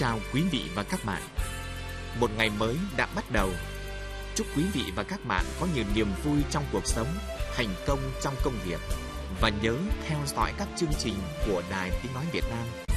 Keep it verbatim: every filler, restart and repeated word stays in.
chào quý vị và các bạn. Một ngày mới đã bắt đầu. Chúc quý vị và các bạn có nhiều niềm vui trong cuộc sống, thành công trong công việc và nhớ theo dõi các chương trình của Đài Tiếng nói Việt Nam.